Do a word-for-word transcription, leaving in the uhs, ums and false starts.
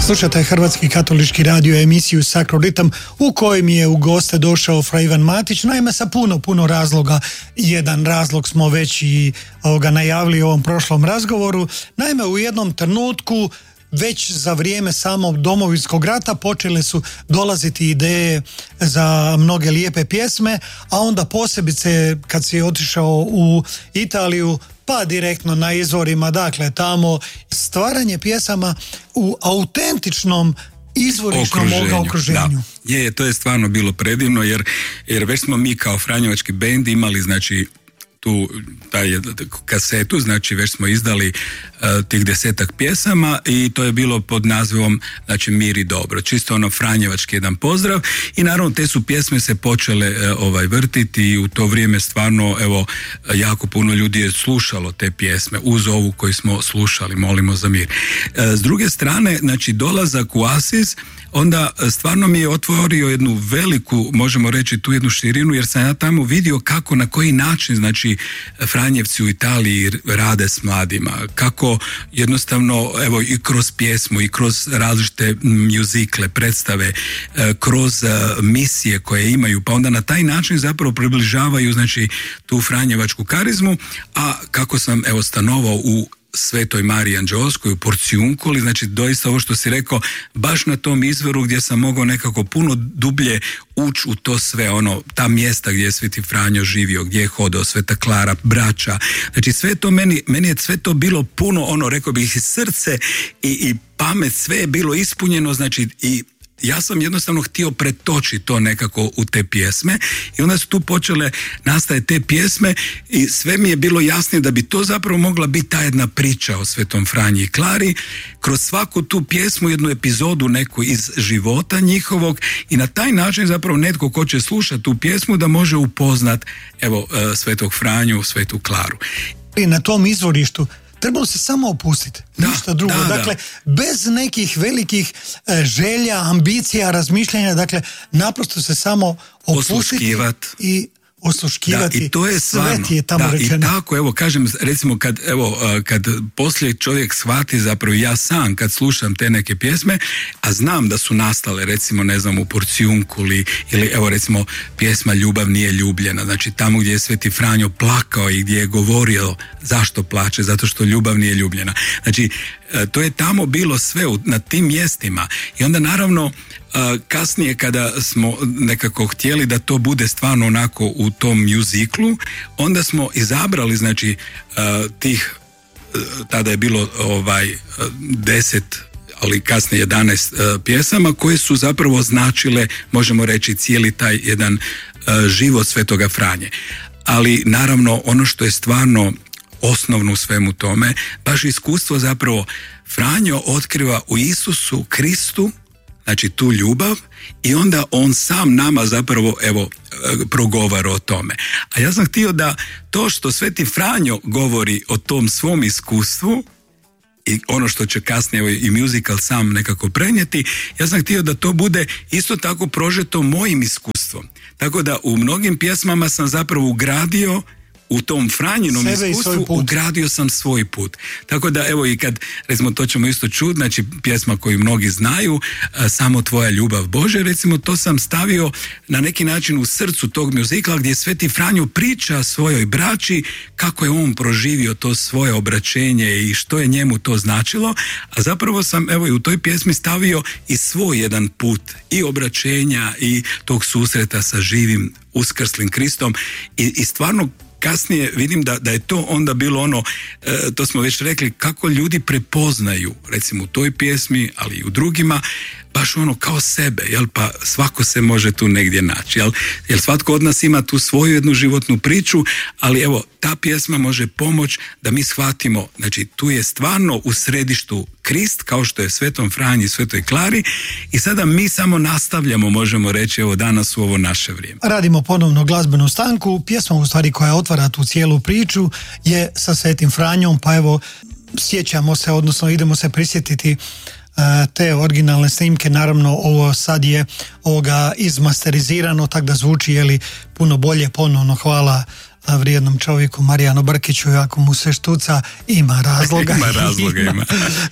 Slušate Hrvatski katolički radio emisiju Sakroritam u kojem je u goste došao fra Ivan Matić, naime sa puno, puno razloga. Jedan razlog smo već i ovoga najavili u ovom prošlom razgovoru. Naime, u jednom trenutku već za vrijeme samog Domovinskog rata počele su dolaziti ideje za mnoge lijepe pjesme, a onda posebice kad si otišao u Italiju, pa direktno na izvorima, dakle tamo stvaranje pjesama u autentičnom izvorišnom okruženju. okruženju. Da. Je, to je stvarno bilo predivno jer, jer već smo mi kao franjevački bend imali znači tu taj kasetu, znači već smo izdali uh, tih desetak pjesama i to je bilo pod nazivom znači Mir i dobro, čisto ono franjevački jedan pozdrav i naravno te su pjesme se počele uh, ovaj vrtiti i u to vrijeme stvarno evo jako puno ljudi je slušalo te pjesme uz ovu koju smo slušali, Molimo za mir. Uh, s druge strane, znači dolazak u Asis onda stvarno mi je otvorio jednu veliku, možemo reći tu jednu širinu, jer sam ja tamo vidio kako, na koji način znači Franjevci u Italiji rade s mladima, kako jednostavno evo i kroz pjesmu i kroz različite mjuzikle, predstave, kroz misije koje imaju, pa onda na taj način zapravo približavaju znači tu franjevačku karizmu, a kako sam evo stanovao u Svetoj Mariji Anđeoskoj u Porciunkoli, znači doista ovo što si rekao, baš na tom izvoru gdje sam mogao nekako puno dublje ući u to sve, ono, ta mjesta gdje je Sveti Franjo živio, gdje je hodao, Sveta Klara, braća, znači sve to meni, meni je sve to bilo puno, ono, rekao bih i srce i, i pamet, sve je bilo ispunjeno, znači i ja sam jednostavno htio pretočiti to nekako u te pjesme i onda su tu počele nastaje te pjesme i sve mi je bilo jasnije da bi to zapravo mogla biti ta jedna priča o Svetom Franji i Klari, kroz svaku tu pjesmu jednu epizodu neku iz života njihovog i na taj način zapravo netko ko će slušati tu pjesmu da može upoznat evo Svetog Franju, Svetu Klaru. I na tom izvorištu trebalo se samo opustiti, da, ništa drugo. Da, dakle, da. bez nekih velikih e, želja, ambicija, razmišljanja, dakle, naprosto se samo opustiti i osluškivati. Da, i to je stvarno. Sve je tamo da, rečeno. I tako, evo, kažem, recimo, kad, evo, kad poslije čovjek shvati, zapravo ja sam, kad slušam te neke pjesme, a znam da su nastale, recimo, ne znam, u Porciunkuli, ili, evo, recimo, pjesma Ljubav nije ljubljena, znači tamo gdje je Sveti Franjo plakao i gdje je govorio zašto plače, zato što ljubav nije ljubljena. Znači, to je tamo bilo sve na tim mjestima i onda naravno kasnije kada smo nekako htjeli da to bude stvarno onako u tom mjuziklu, onda smo izabrali znači tih, tada je bilo ovaj deset ali kasnije jedanaest pjesama koje su zapravo značile, možemo reći, cijeli taj jedan život Svetoga Franje. Ali naravno ono što je stvarno osnovno u svemu tome, baš iskustvo zapravo Franjo otkriva u Isusu Kristu, znači tu ljubav i onda on sam nama zapravo evo progovara o tome. A ja sam htio da to što Sveti Franjo govori o tom svom iskustvu i ono što će kasnije i musical sam nekako prenijeti, ja sam htio da to bude isto tako prožeto mojim iskustvom. Tako da u mnogim pjesmama sam zapravo ugradio u tom Franjinom Sebe iskustvu ugradio sam svoj put. Tako da evo i kad, recimo to ćemo isto čuti, znači pjesma koju mnogi znaju, Samo tvoja ljubav Bože, recimo to sam stavio na neki način u srcu tog mjuzikla gdje Sveti Franjo priča svojoj braći kako je on proživio to svoje obraćenje i što je njemu to značilo, a zapravo sam evo i u toj pjesmi stavio i svoj jedan put i obraćenja i tog susreta sa živim uskrslim Kristom i, i stvarno kasnije vidim da, da je to onda bilo ono, e, to smo već rekli, kako ljudi prepoznaju, recimo u toj pjesmi, ali i u drugima, baš ono kao sebe, jel, pa svako se može tu negdje naći, jel, jer svatko od nas ima tu svoju jednu životnu priču, ali evo, ta pjesma može pomoći da mi shvatimo, znači tu je stvarno u središtu Krist, kao što je Svetom Franji i Svetoj Klari i sada mi samo nastavljamo, možemo reći, evo danas u ovo naše vrijeme. Radimo ponovno glazbenu stanku, pjesma u stvari koja otvara tu cijelu priču je sa Svetim Franjom, pa evo sjećamo se, odnosno idemo se prisjetiti te originalne snimke, naravno ovo sad je ovoga izmasterizirano, tako da zvuči jeli puno bolje. Ponovno hvala vrijednom čovjeku Marijanu Brkiću, ako mu se štuca, ima razloga. ima razloga, ima.